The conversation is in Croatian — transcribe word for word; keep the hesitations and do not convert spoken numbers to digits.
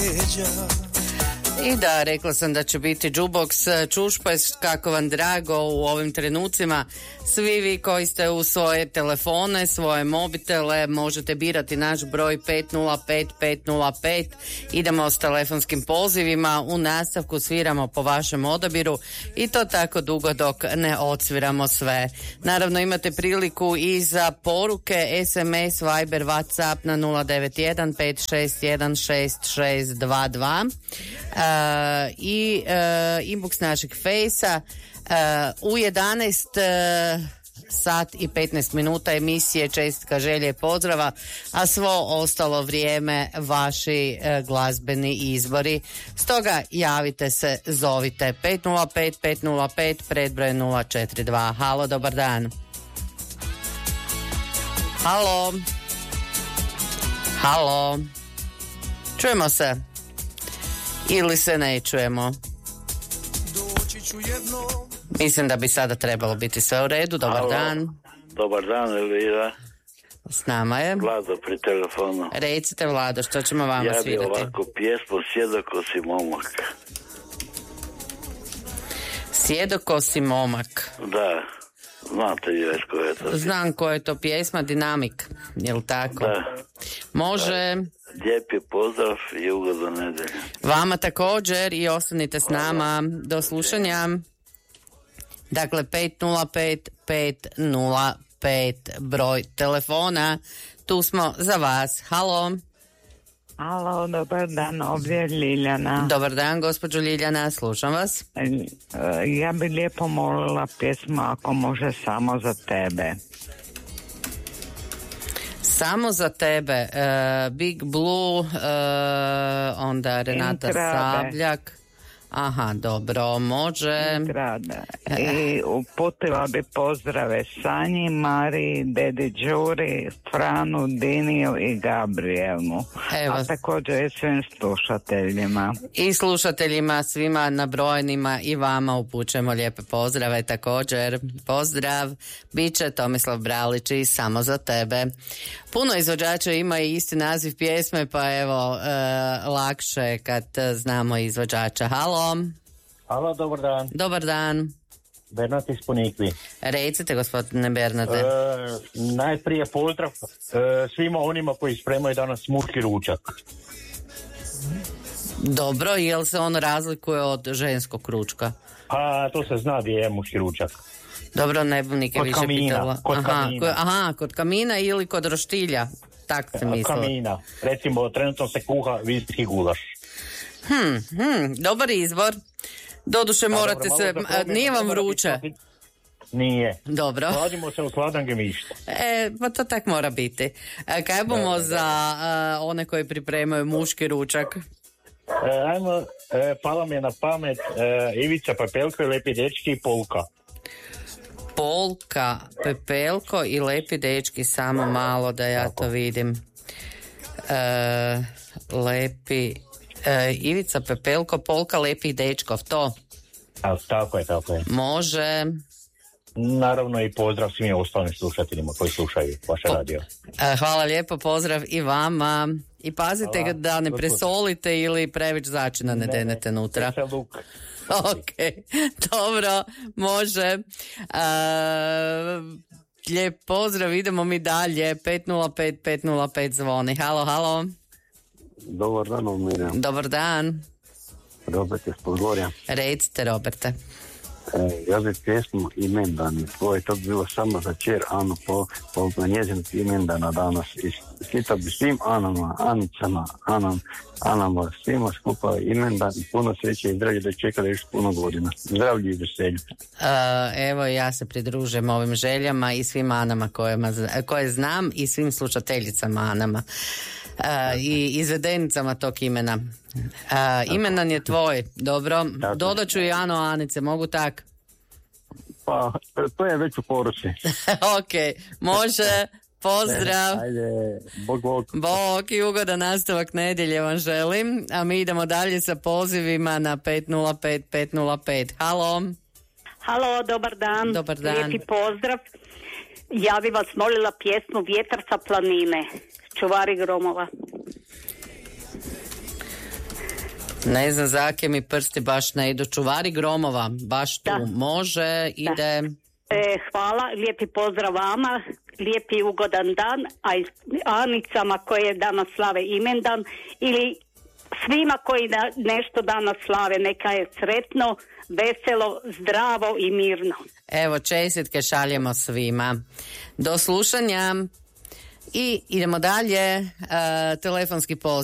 I da, rekla sam da će biti jukebox Čušpes, kako vam drago u ovim trenucima. Svi vi koji ste u svoje telefone, svoje mobitele, možete birati naš broj pet nula pet pet nula pet. Idemo s telefonskim pozivima, u nastavku sviramo po vašem odabiru i to tako dugo dok ne odsviramo sve. Naravno imate priliku i za poruke, es em es, Viber, WhatsApp na nula devet jedan pet šest jedan šest šest dva dva. Uh, i uh, inbox našeg fejsa. Uh, u jedanaest uh, sat i petnaest minuta emisije Čestitka, želje i pozdrava, a svo ostalo vrijeme vaši uh, glazbeni izbori. Stoga javite se, zovite pet nula pet pet nula pet, predbroj nula četiri dva. Halo, dobar dan. Halo. Halo. Čujemo se? Ili se ne čujemo? Mislim da bi sada trebalo biti sve u redu. Dobar Halo. dan. Dobar dan, Elvira. S nama je Vlado pri telefonu. Recite, Vlado, što ćemo vama ja svirati? Ja bi ovako pjesmu Sjedoko si momak. Sjedoko si momak. Da, znate li već koja je to? Znam koja je to pjesma, Dinamik, je li tako? Da. Može. Da. Lijep je pozdrav i ugodno nedelje. Vama također i ostanite s nama. Do slušanja. Dakle, pet nula pet pet nula pet broj telefona. Tu smo za vas. Halo. Halo, dobar dan, ovdje je Ljiljana. Dobar dan, gospođo Ljiljana, slušam vas. Ja bi lijepo molila pjesmu Ako može samo za tebe. Samo za tebe, uh, Big Blue, uh, onda Renata Intrade. Sabljak. Aha, dobro, može. Intrade. I uputila bi pozdrave Sanji, Mariji, Dedi Đuri, Franu, Diniju i Gabrielu. Evo. A također i svim slušateljima. I slušateljima, svima nabrojenima i vama upućujemo lijepe pozdrave također. Pozdrav, bit će Tomislav Bralić i Samo za tebe. Puno izvođača ima i isti naziv pjesme, pa evo, e, lakše kad znamo izvođača. Halo. Halo, dobar dan. Dobar dan. Bernat iz Ponikvi. Recite, gospodine Bernate. E, najprije pozdrav e, svima onima koji spremaju danas muški ručak. Dobro, jel se on razlikuje od ženskog ručka? Pa to se zna gdje je muški ručak. Dobro, ne bi nikad više kamina, pitala. kod aha, kamina. Ko, aha, kod kamina ili kod roštilja. Tak se mislila. Kamina. Recimo, trenutno se kuha viski gulaš. Hmm, hmm, dobar izbor. Doduše morate dobro, se, promjenu, nije vam mora vruće. biti- Nije. Dobro. Hladimo se u hladan gemišta. E, pa to tak mora biti. E, kaj bomo Da, za uh, one koji pripremaju muški ručak? E, ajmo, e, pala mi je na pamet e, Ivica Pepelko i Lepi dečki i Polka. Polka, Pepelko i Lepi dečki, samo malo da ja to vidim. E, lepi, e, Ivica Pepelko, Polka, Lepih dečkov, to A, tako je, tako je. može. Naravno i pozdrav svim ostalim slušateljima koji slušaju vaše Po- radio. E, hvala lijepo, pozdrav i vama. I pazite Hvala. da ne presolite ili previše začina ne denete unutra. Veselog. Ok, dobro, može. E, lijep pozdrav, idemo mi dalje. pet nula pet pet nula pet zvoni. Halo, halo. Dobar dan, Mirjam. Dobar dan. Robert iz Podgorja. Recite, Roberte. E, ja bih pjesmu Imendani tvoje, to bi bilo samo za čer Anu po, po na njezin imendana danas. I čita bi svim Anama, Anicama, Anam, Anama, svima skupa imendan i puno sreće i zdravlje da čekali još puno godina. Zdravlje i veselje. E, evo, ja se pridružujem ovim željama i svim Anama kojima, koje znam i svim slušateljicama Anama. Uh, i izvedenicama tog imena. Uh, imenan je tvoj, dobro. Tako. Dodat ću i Ano Anice, mogu tak? Pa, to je već u poruci. Ok, može. Pozdrav. Ajde, bog, bog. Bog i ugodan nastavak nedjelje vam želim. A mi idemo dalje sa pozivima na pet nula pet pet nula pet. Halo. Halo, dobar dan. Dobar dan. Lijepi pozdrav. Ja bi vas molila pjesmu Vjetar sa planine, Čuvari gromova. Ne znam, zake mi prsti baš ne idu. Čuvari gromova, baš tu Da. može, ide... E, hvala, lijepi pozdrav vama, lijepi i ugodan dan, a i Anicama koje danas slave imendan ili svima koji da nešto danas slave, neka je sretno, veselo, zdravo i mirno. Evo, čestitke šaljemo svima. Do slušanja i idemo dalje. E, telefonski poziv.